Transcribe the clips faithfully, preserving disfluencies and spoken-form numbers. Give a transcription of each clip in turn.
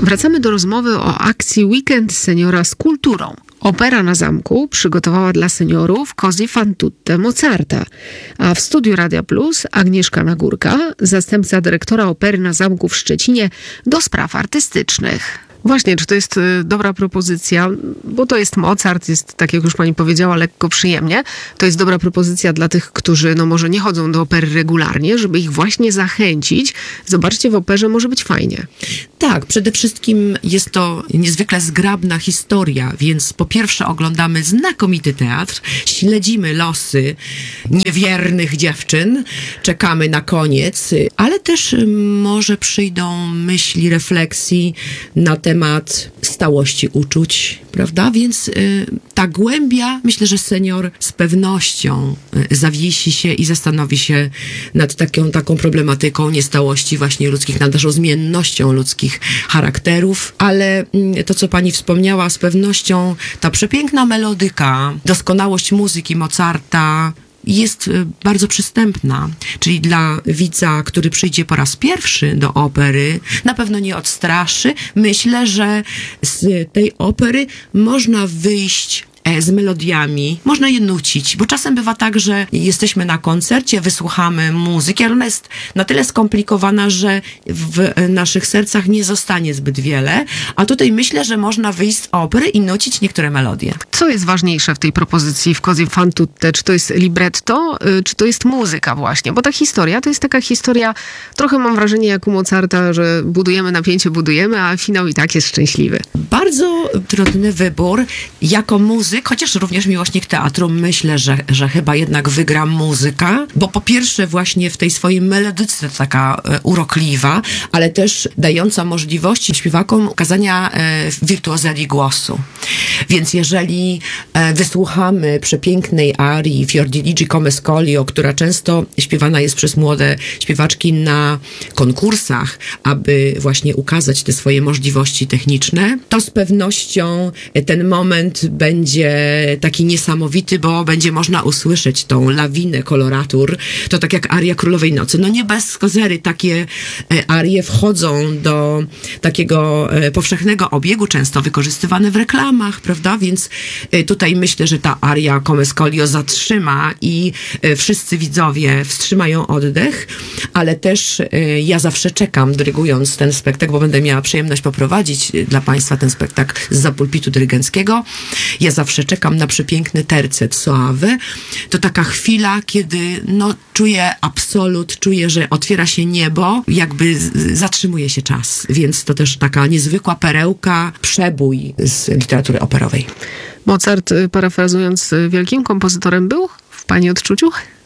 Wracamy do rozmowy o akcji Weekend Seniora z kulturą. Opera na Zamku przygotowała dla seniorów Così fan tutte Mozarta, a w studiu Radia Plus Agnieszka Nagórka, zastępca dyrektora Opery na Zamku w Szczecinie do spraw artystycznych. Właśnie, czy to jest dobra propozycja, bo to jest Mozart, jest, tak jak już pani powiedziała, lekko przyjemnie. To jest dobra propozycja dla tych, którzy no może nie chodzą do opery regularnie, żeby ich właśnie zachęcić. Zobaczcie, w operze może być fajnie. Tak, przede wszystkim jest to niezwykle zgrabna historia, więc po pierwsze oglądamy znakomity teatr, śledzimy losy niewiernych dziewczyn, czekamy na koniec, ale też może przyjdą myśli, refleksji na temat stałości uczuć, prawda? Więc y, ta głębia, myślę, że senior z pewnością y, zawiesi się i zastanowi się nad taką, taką problematyką niestałości właśnie ludzkich, nad naszą zmiennością ludzkich charakterów, ale y, to, co pani wspomniała, z pewnością ta przepiękna melodyka, doskonałość muzyki Mozarta jest bardzo przystępna, czyli dla widza, który przyjdzie po raz pierwszy do opery, na pewno nie odstraszy. Myślę, że z tej opery można wyjść z melodiami, można je nucić, bo czasem bywa tak, że jesteśmy na koncercie, wysłuchamy muzyki, ale ona jest na tyle skomplikowana, że w naszych sercach nie zostanie zbyt wiele, a tutaj myślę, że można wyjść z opery i nucić niektóre melodie. Co jest ważniejsze w tej propozycji w Così fan tutte? Czy to jest libretto, czy to jest muzyka właśnie? Bo ta historia to jest taka historia, trochę mam wrażenie jak u Mozarta, że budujemy napięcie, budujemy, a finał i tak jest szczęśliwy. Bardzo trudny wybór. Jako muzyk, chociaż również miłośnik teatru, myślę, że, że chyba jednak wygra muzyka, bo po pierwsze właśnie w tej swojej melodyce taka e, urokliwa, ale też dająca możliwości śpiewakom okazania e, wirtuozerii głosu. Więc jeżeli e, wysłuchamy przepięknej arii Fiordiligi come Scolio, która często śpiewana jest przez młode śpiewaczki na konkursach, aby właśnie ukazać te swoje możliwości techniczne, to z pewnością ten moment będzie taki niesamowity, bo będzie można usłyszeć tą lawinę koloratur. To tak jak aria Królowej Nocy. No nie bez kozery takie arie wchodzą do takiego powszechnego obiegu, często wykorzystywane w reklamach, prawda? Więc tutaj myślę, że ta aria Come Scolio zatrzyma i wszyscy widzowie wstrzymają oddech, ale też ja zawsze czekam, dyrygując ten spektakl, bo będę miała przyjemność poprowadzić dla Państwa ten spektakl zza pulpitu dyrygenckiego. Ja zawsze czekam na przepiękny tercet Soave. To taka chwila, kiedy no, czuję absolut, czuję, że otwiera się niebo, jakby z- zatrzymuje się czas. Więc to też taka niezwykła perełka, przebój z literatury operowej. Mozart, parafrazując, wielkim kompozytorem był w pani odczuciu?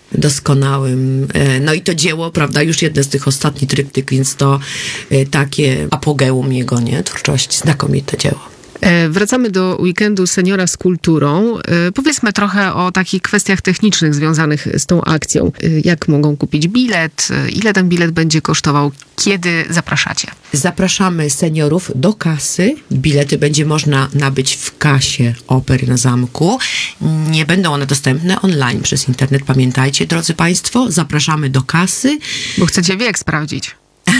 Doskonałym. No i to dzieło, prawda, już jedne z tych ostatnich tryptyk, więc to takie apogeum jego, nie? Twórczości, znakomite dzieło. Wracamy do Weekendu Seniora z kulturą. Powiedzmy trochę o takich kwestiach technicznych związanych z tą akcją. Jak mogą kupić bilet? Ile ten bilet będzie kosztował? Kiedy zapraszacie? Zapraszamy seniorów do kasy. Bilety będzie można nabyć w kasie Opery na Zamku. Nie będą one dostępne online przez internet. Pamiętajcie, drodzy Państwo, zapraszamy do kasy. Bo chcecie wiek sprawdzić.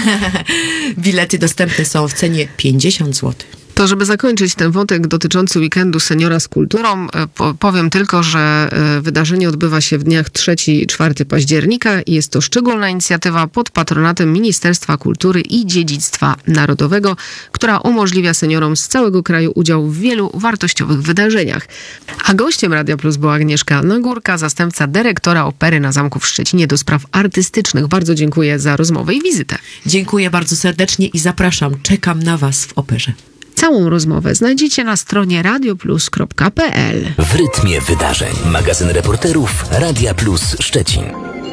Bilety dostępne są w cenie pięćdziesiąt złotych. To, żeby zakończyć ten wątek dotyczący Weekendu Seniora z kulturą, powiem tylko, że wydarzenie odbywa się w dniach trzeciego i czwartego października i jest to szczególna inicjatywa pod patronatem Ministerstwa Kultury i Dziedzictwa Narodowego, która umożliwia seniorom z całego kraju udział w wielu wartościowych wydarzeniach. A gościem Radia Plus była Agnieszka Nagórka, zastępca dyrektora Opery na Zamku w Szczecinie do spraw artystycznych. Bardzo dziękuję za rozmowę i wizytę. Dziękuję bardzo serdecznie i zapraszam. Czekam na Was w operze. Całą rozmowę znajdziecie na stronie radioplus kropka p l. W rytmie wydarzeń. Magazyn reporterów Radia Plus Szczecin.